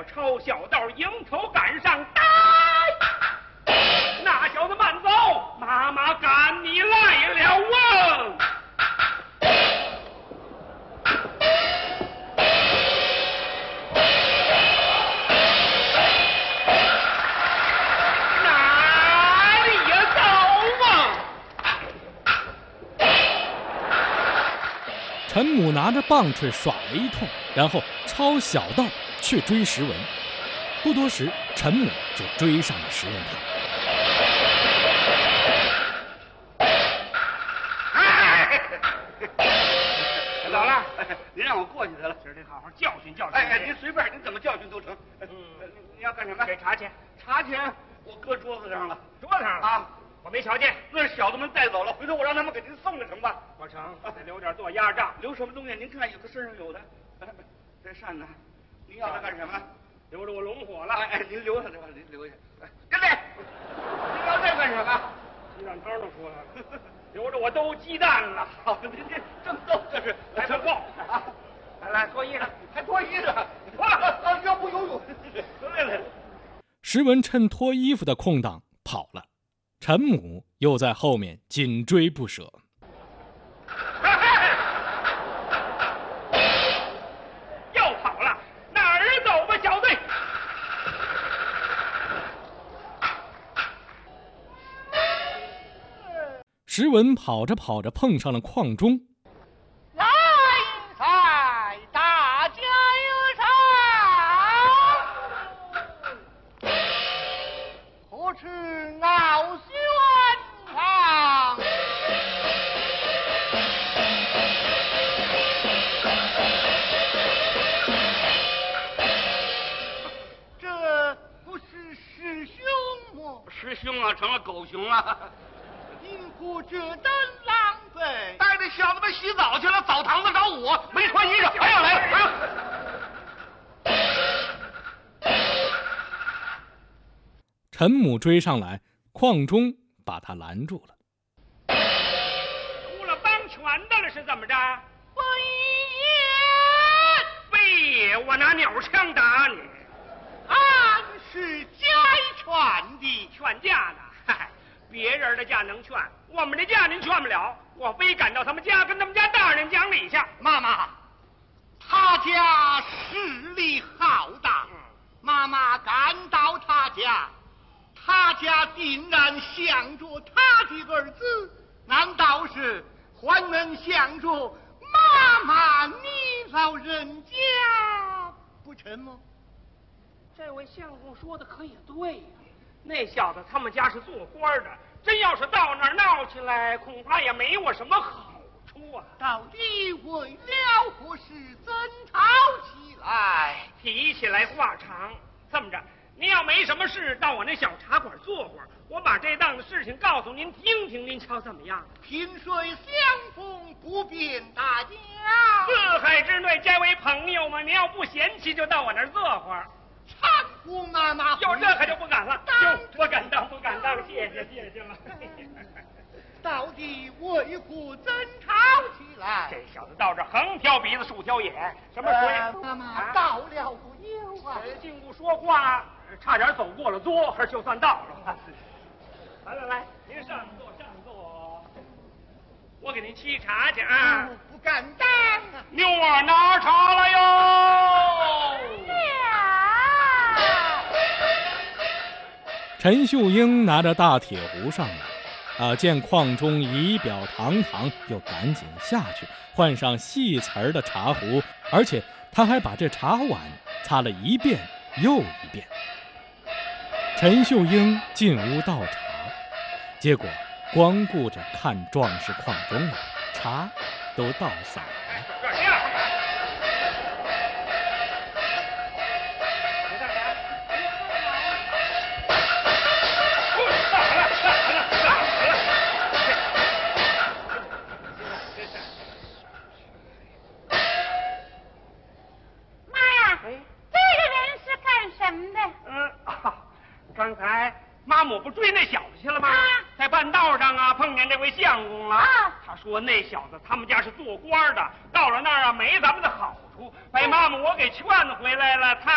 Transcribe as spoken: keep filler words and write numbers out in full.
抄小道迎头赶上，打！那小子慢走，妈妈赶你来了啊！哪里呀走啊！ 陈母拿着棒槌耍了一通，然后抄小道去追石文。不多时，陈母就追上了石文他。 老了， 您让我过去得了， 今儿得好好教训教训。 哎哎，您随便，您怎么教训都成。嗯，你要干什么？ 给茶钱。 茶钱我搁桌子上了， 桌子上了啊， 我没瞧见。 那是小子们带走了，回头我让他们给您送了成吧。 不成，得留点做压账。 留什么东西？您看，有的身上有的。这扇呢？您要它干什么？ 留着我龙火了。 哎哎，您留下这吧，您留下。跟来，您要这干什么？ 鸡蛋汤都出来了，留着我兜鸡蛋了。 好，您这正逗这是。 来份报啊！来来，脱衣裳， 还脱衣裳。啊，要不游泳。来来。 石文趁脱衣服的空档跑了，陈母又在后面紧追不舍。 又跑了，哪儿走吧，小子？ 石文跑着跑着碰上了邝中。 来在大家有赏，何处傲轩堂？这不是师兄吗？ 师兄啊，成了狗熊了。 因故这等狼狈， 带着小子们洗澡去了，澡堂子找我，没穿衣裳，还要来了。 陈母追上来，邝中把他拦住了。 出了帮拳的了是怎么着？ 不非也，我拿鸟枪打你， 俺是家劝的， 劝架呢？嗨，别人的架能劝，我们的架您劝不了。我非赶到他们家，跟他们家大人讲理去。 妈妈，他家势力浩大，妈妈赶到他家，他家定然想着他的儿子，难道是还能想着妈妈你老人家不成吗？ 这位相公说的可也对呀、啊，那小子他们家是做官的，真要是到那儿闹起来，恐怕也没我什么好处啊。 到底为了何事争吵起来？ 提起来话长，这么着，您要没什么事，到我那小茶馆坐会儿，我把这档子事情告诉您听听，您瞧怎么样？ 萍水相逢不便大家， 四海之内皆为朋友嘛。您要不嫌弃，就到我那儿坐会儿。 搀扶妈妈， 有这可就不敢了，就不敢当，不敢当，谢谢谢谢了。 到底为何争吵起来？ 这小子到这横挑鼻子竖挑眼，什么鬼？ 呃、妈妈到了不有啊？ 进屋说话，差点走过了桌，就算到了。来来来，您上座上座，我给您沏茶去啊。 嗯、不敢当啊！ 妞儿拿茶来哟。 陈秀英拿着大铁壶上来，啊，见邝中仪表堂堂，又赶紧下去换上细瓷儿的茶壶，而且他还把这茶碗擦了一遍又一遍。陈秀英进屋倒茶，结果光顾着看壮士邝中了，茶都倒洒了。刚才妈母不追那小子去了吗？啊、在半道上啊，碰见这位相公了。啊、他说那小子他们家是做官的，到了那儿啊没咱们的好处，把妈母我给劝回来了。他